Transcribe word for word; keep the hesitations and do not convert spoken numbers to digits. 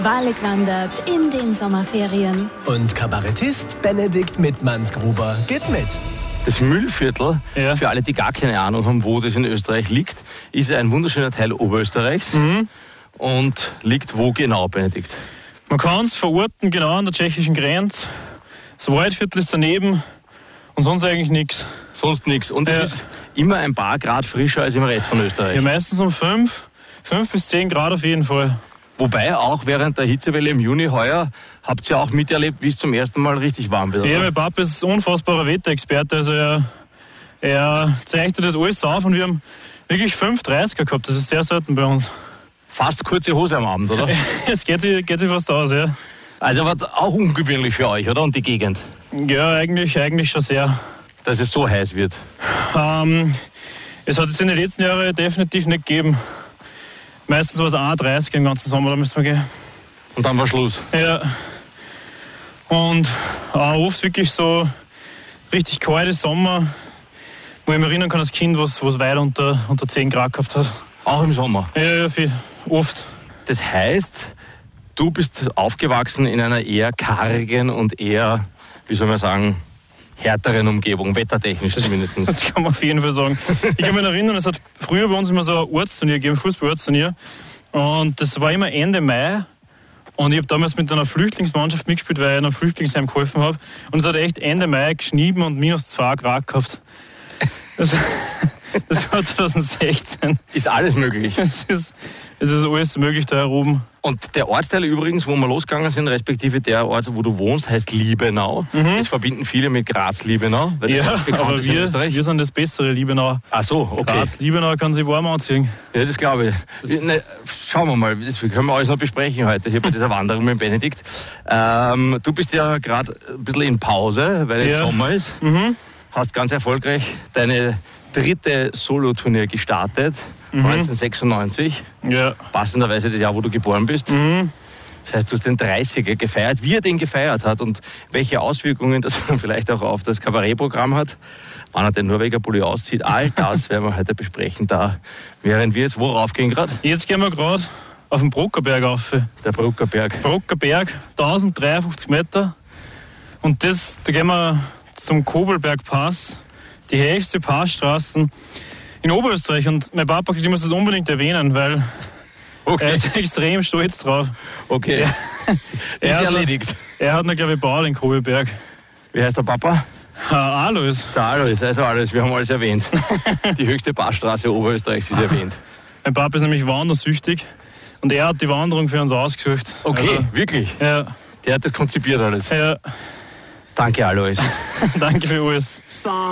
wahrlich wandert in den Sommerferien. Und Kabarettist Benedikt Mittmannsgruber geht mit. Das Mühlviertel, Ja. für alle, die gar keine Ahnung haben, wo das in Österreich liegt, ist ein wunderschöner Teil Oberösterreichs. Mhm. Und liegt wo genau, Benedikt? Man kann es verorten, genau an der tschechischen Grenze. Das Waldviertel ist daneben und sonst eigentlich nichts. Sonst nichts. Und es Ja. ist immer ein paar Grad frischer als im Rest von Österreich. Ja, meistens um fünf, fünf bis zehn Grad auf jeden Fall. Wobei auch während der Hitzewelle im Juni heuer habt ihr auch miterlebt, wie es zum ersten Mal richtig warm wird. Ja, oder? mein Papa ist ein unfassbarer Wetterexperte, also er, er zeichnet das alles auf und wir haben wirklich fünf dreißiger gehabt, das ist sehr selten bei uns. Fast kurze Hose am Abend, oder? Jetzt geht sie, geht sie fast aus, ja. Also war auch ungewöhnlich für euch, oder? Und die Gegend, Ja, eigentlich, eigentlich schon sehr. dass es so heiß wird. Ähm, es hat es in den letzten Jahren definitiv nicht gegeben. Meistens war es auch dreißig im ganzen Sommer, da müssen wir gehen. Und dann war Schluss. Ja. Und auch oft wirklich so richtig kalte Sommer, wo ich mich erinnern kann, als Kind, was, was weit unter, unter zehn Grad gehabt hat. Auch im Sommer. Ja, ja, viel, oft. Das heißt, du bist aufgewachsen in einer eher kargen und eher, wie soll man sagen, härteren Umgebung, wettertechnisch zumindest. Das kann man auf jeden Fall sagen. Ich kann mich erinnern, es hat früher bei uns immer so ein Ortsturnier gegeben, Fußball-Ortsturnier. Und das war immer Ende Mai. Und ich habe damals mit einer Flüchtlingsmannschaft mitgespielt, weil ich in einem Flüchtlingsheim geholfen habe. Und es hat echt Ende Mai geschnieben und minus zwei Grad gehabt. Das, das war zwanzig sechzehn. Ist alles möglich. Es ist, es ist alles möglich da oben. Und der Ortsteil übrigens, wo wir losgegangen sind, respektive der Ort, wo du wohnst, heißt Liebenau. Das verbinden viele mit Graz-Liebenau. weil das Ja, bekannt aber ist in wir, Österreich. wir sind das bessere Liebenau. Ach so, okay. Graz-Liebenau kann sich warm anziehen. Ja, das glaube ich. Das- Ne, schauen wir mal, das können wir alles noch besprechen heute hier bei dieser Wanderung mit Benedikt. Ähm, du bist ja gerade ein bisschen in Pause, weil es Ja. Sommer ist. Mhm. Hast ganz erfolgreich deine dritte Solo-Tournee gestartet, neunzehnhundertsechsundneunzig. Ja. Passenderweise das Jahr, wo du geboren bist. Mhm. Das heißt, du hast den dreißiger gefeiert. Wie er den gefeiert hat und welche Auswirkungen das vielleicht auch auf das Kabarettprogramm hat, wann er den Norweger-Pulli auszieht, all das werden wir heute besprechen. Da während wir jetzt worauf gehen gerade? Jetzt gehen wir gerade auf den Brockerberg rauf. Der Bruckerberg. Brockerberg, tausenddreiundfünfzig Meter. Und das, da gehen wir zum Kobelbergpass, die höchste Passstraße in Oberösterreich. Und mein Papa, ich muss das unbedingt erwähnen, weil er Okay, ist extrem stolz drauf. okay. Ja. Ist Er hat- erledigt. Er hat noch, glaube ich, Bauer in Kobelberg. Wie heißt der Papa? Äh, Alois. Der Alois, also alles, wir haben alles erwähnt. Die höchste Passstraße Oberösterreichs ist erwähnt. Mein Papa ist nämlich wandersüchtig. Und er hat die Wanderung für uns ausgesucht. Okay, Also, wirklich? ja, Der hat das konzipiert alles. ja, Danke, Alois. danke für alles.